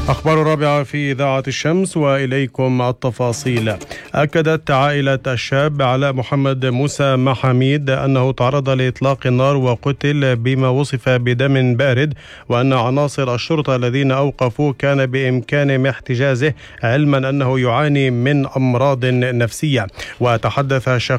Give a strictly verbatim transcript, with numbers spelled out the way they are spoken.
أخبار الرابعة في إذاعة الشمس وإليكم التفاصيل. أكدت عائلة الشاب علاء محمد موسى محاميد أنه تعرض لإطلاق النار وقتل بما وصف بدم بارد، وأن عناصر الشرطة الذين أوقفوه كان بإمكانهم احتجازه علما أنه يعاني من أمراض نفسية. وتحدث